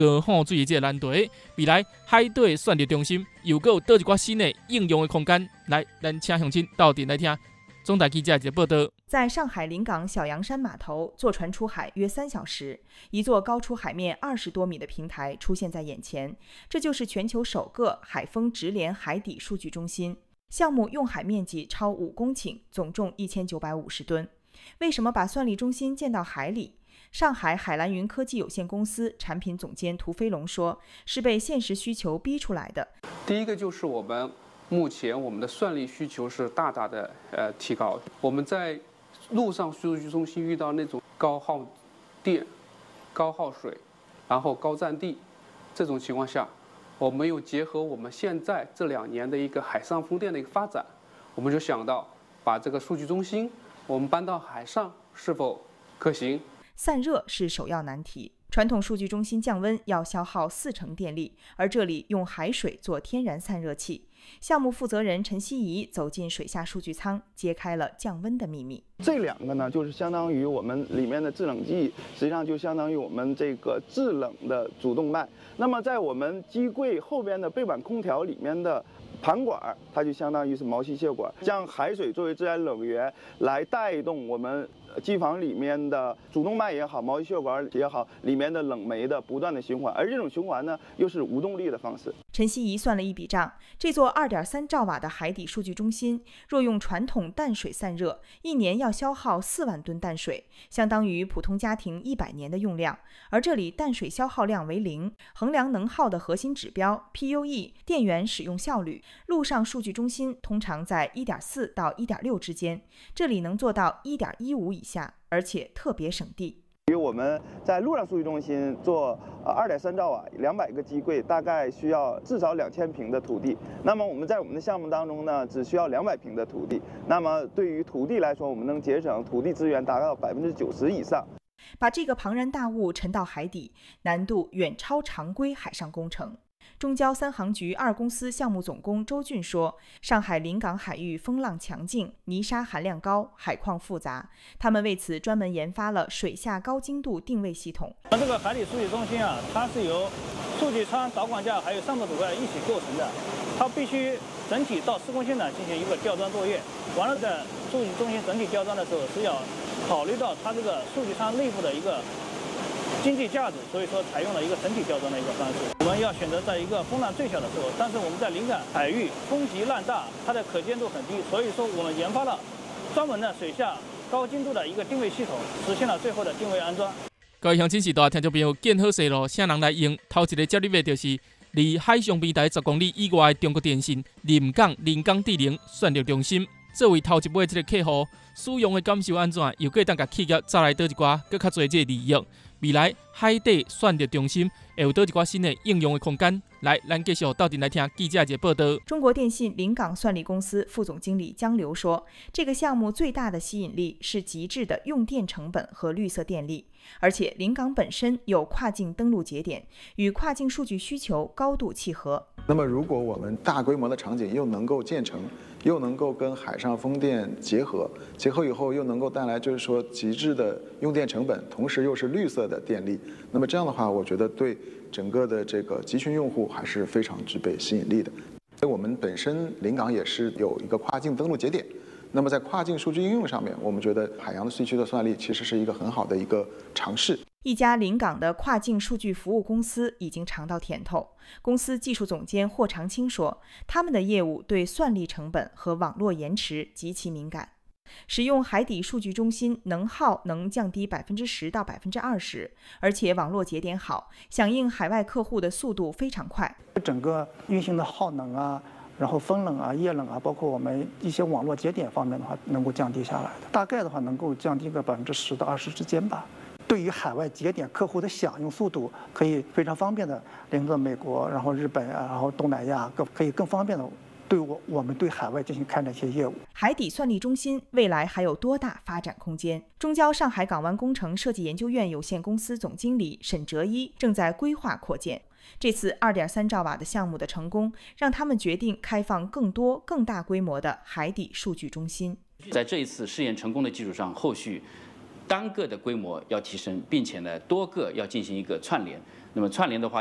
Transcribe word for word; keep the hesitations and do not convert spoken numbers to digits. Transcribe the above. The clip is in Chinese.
高雨水的这个难题，未来海底算力中心又有倒一寡新的应用的空间。来，咱请乡亲到底来听中台记者的报道。 在上海临港小洋山码头，坐船出海约三小时，一座高出海面二十多米的平台出现在眼前，这就是全球首个海丰直连海底数据中心。项目用海面积超五公顷，总重一千九百五十吨。为什么把算力中心建到海里？上海海蓝云科技有限公司产品总监涂飞龙说，是被现实需求逼出来的。 第一个就是我们目前我们的算力需求是大大的呃提高。我们在陆上数据中心遇到那种高耗电、高耗水，然后高占地这种情况下，我们又结合我们现在这两年的一个海上风电的一个发展，我们就想到把这个数据中心我们搬到海上是否可行？ 散热是首要难题。传统数据中心降温要消耗四成电力，而这里用海水做天然散热器。项目负责人陈希怡走进水下数据舱，揭开了降温的秘密。 这两个呢，就是相当于我们里面的制冷剂，实际上就相当于我们这个制冷的主动脉。那么在我们机柜后边的背板空调里面的盘管，它就相当于是毛细血管，将海水作为自然冷源来带动我们机房里面的主动脉也好，毛细血管也好，里面的冷媒的不断的循环，而这种循环呢，又是无动力的方式。 陈希怡算了一笔账，这座二点三兆瓦的海底数据中心，若用传统淡水散热，一年要消耗四万吨淡水，相当于普通家庭一百年的用量。而这里淡水消耗量为零，衡量能耗的核心指标 P U E 电源使用效率，陆上数据中心通常在 一点四 到 一点六 之间，这里能做到 一点一五以下，而且特别省地。 因为我们在陆上数据中心做呃二点三兆瓦两百个机柜，大概需要至少两千平的土地。那么我们在我们的项目当中呢，只需要两百平的土地。那么对于土地来说，我们能节省土地资源达到百分之九十以上。 把这个庞然大物沉到海底，难度远超常规海上工程。中交三航局二公司项目总工周俊说，上海临港海域风浪强劲，泥沙含量高，海况复杂，他们为此专门研发了水下高精度定位系统。 这个海底数据中心啊，它是由数据舱、导管架还有上部组块一起构成的，它必须整体到施工现场进行一个吊装作业，完了在数据中心整体吊装的时候是要考虑到它这个数据舱内部的一个经济价值，所以说采用了一个整体吊装的一个方式。我们要选择在一个风浪最小的时候，但是我们在临港海域风急浪大，它的可见度很低，所以说我们研发了专门的水下高精度的一个定位系统，实现了最后的定位安装。 各位乡亲时代听众朋友，建好势咯，啥人来用？头一个接入的就是离海上边台十公里以外的中国电信临港临港智能算力中心。作为头一尾这个客户，使用的感受安怎？又可以当甲企业再来倒一寡更较侪这利用。未来海底算力中心会有倒一寡新的应用的空间。来，咱继续到底来听记者的报道。 中国电信临港算力公司副总经理江流说，这个项目最大的吸引力是极致的用电成本和绿色电力，而且临港本身有跨境登陆节点，与跨境数据需求高度契合。 那么，如果我们大规模的场景又能够建成，又能够跟海上风电结合，结合以后又能够带来就是说极致的用电成本，同时又是绿色的电力，那么这样的话，我觉得对整个的这个集群用户还是非常具备吸引力的。所以我们本身临港也是有一个跨境登陆节点，那么在跨境数据应用上面，我们觉得海洋的地区的算力其实是一个很好的一个尝试。 一家临港的跨境数据服务公司已经尝到甜头。公司技术总监霍长青说，他们的业务对算力成本和网络延迟极其敏感。使用海底数据中心能耗能降低百分之十到百分之二十，而且网络节点好，响应海外客户的速度非常快。 整个运行的耗能啊，然后风冷啊、液冷啊，包括我们一些网络节点方面的话，能够降低下来的，大概的话能够降低个百分之十到二十之间吧。对于海外节点客户的响应速度，可以非常方便的连着美国，然后日本啊，然后东南亚，更可以更方便的对我我们对海外进行开展一些业务。 海底算力中心未来还有多大发展空间？中交上海港湾工程设计研究院有限公司总经理沈哲一正在规划扩建。这次 二点三兆瓦的项目的成功，让他们决定开放更多更大规模的海底数据中心。 在这一次试验成功的基础上，后续单个的规模要提升，并且呢多个要进行一个串联。 那么串联的话。